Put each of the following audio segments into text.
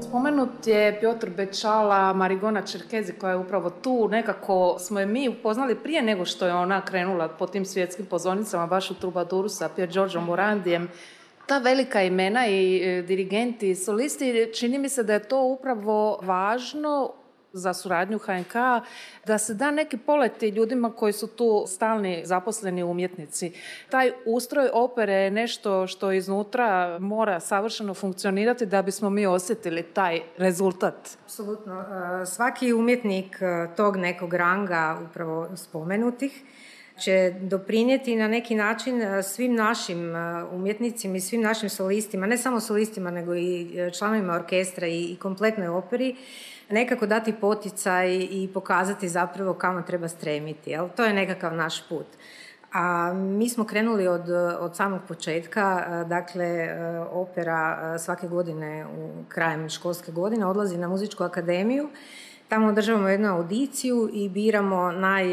Spomenut je Piotr Bečala, Marigona Čerkezi koja je upravo tu. Nekako smo je mi upoznali prije nego što je ona krenula po tim svjetskim pozornicama, baš u Trubaduru sa Pier Giorgio Morandijem. Ta velika imena i dirigenti i solisti, čini mi se da je to upravo važno za suradnju HNK, da se da neki poleti ljudima koji su tu stalni zaposleni umjetnici. Taj ustroj opere je nešto što iznutra mora savršeno funkcionirati da bismo mi osjetili taj rezultat. Apsolutno. Svaki umjetnik tog nekog ranga upravo spomenutih će doprinijeti na neki način svim našim umjetnicima i svim našim solistima, ne samo solistima nego i članovima orkestra i kompletnoj operi, nekako dati poticaj i pokazati zapravo kamo treba stremiti. Jel? To je nekakav naš put. A mi smo krenuli od samog početka, dakle opera svake godine krajem školske godine odlazi na muzičku akademiju. Tamo održavamo jednu audiciju i biramo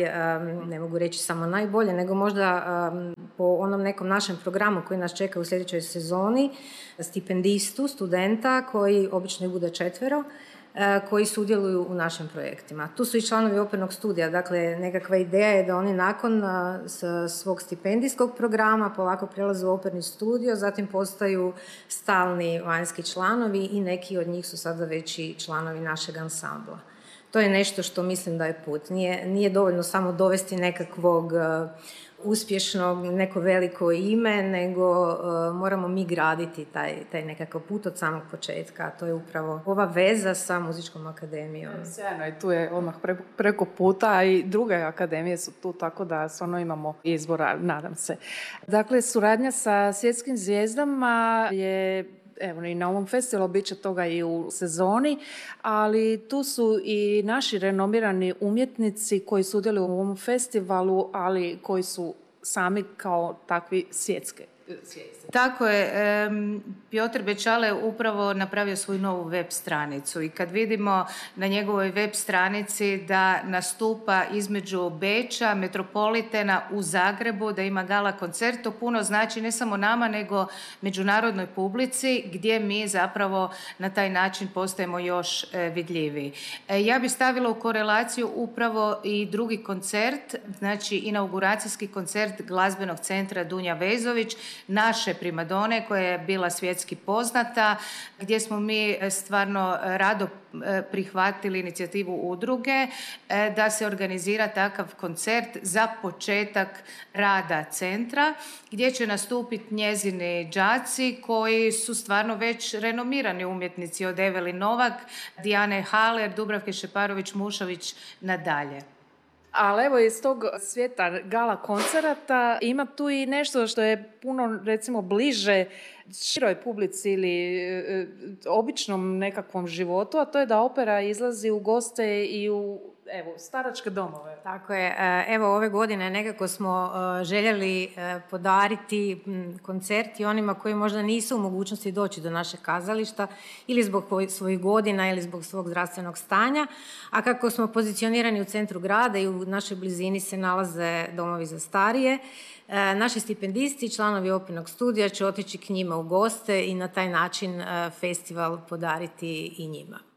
ne mogu reći samo najbolje, nego možda po onom nekom našem programu koji nas čeka u sljedećoj sezoni, stipendistu, studenta koji obično bude 4, koji sudjeluju u našim projektima. Tu su i članovi opernog studija, dakle nekakva ideja je da oni nakon svog stipendijskog programa polako prelaze u operni studio, zatim postaju stalni vanjski članovi i neki od njih su sada već i članovi našeg ansambla. To je nešto što mislim da je put. Nije dovoljno samo dovesti nekakvog uspješnog, neko veliko ime, nego moramo mi graditi taj nekakav put od samog početka. To je upravo ova veza sa muzičkom akademijom. Sjajno, i tu je odmah preko puta, a i druge akademije su tu, tako da stvarno imamo izbora, nadam se. Dakle, suradnja sa svjetskim zvijezdama je, evo, i na ovom festivalu bit će toga i u sezoni, ali tu su i naši renomirani umjetnici koji sudjeluju u ovom festivalu, ali koji su sami kao takvi svjetske. Tako je, Piotr Bečala je upravo napravio svoju novu web stranicu i kad vidimo na njegovoj web stranici da nastupa između Beča, Metropolitena u Zagrebu, da ima gala koncert, to puno znači ne samo nama nego međunarodnoj publici gdje mi zapravo na taj način postajemo još vidljiviji. Ja bih stavila u korelaciju upravo i drugi koncert, znači inauguracijski koncert Glazbenog centra Dunja Vezović, naše primadone koja je bila svjetski poznata, gdje smo mi stvarno rado prihvatili inicijativu udruge da se organizira takav koncert za početak rada centra, gdje će nastupiti njezini đaci koji su stvarno već renomirani umjetnici od Evelin Novak, Dijane Haler, Dubravke Šeparović-Mušović nadalje. Ali evo iz tog svijeta gala koncerata ima tu i nešto što je puno recimo bliže široj publici ili običnom nekakvom životu, a to je da opera izlazi u goste i u staračke domove. Tako je. Evo ove godine nekako smo željeli podariti koncert i onima koji možda nisu u mogućnosti doći do našeg kazališta ili zbog svojih godina ili zbog svog zdravstvenog stanja, a kako smo pozicionirani u centru grada i u našoj blizini se nalaze domovi za starije, naši stipendisti, članovi opernog studija će otići k njima u goste i na taj način festival podariti i njima.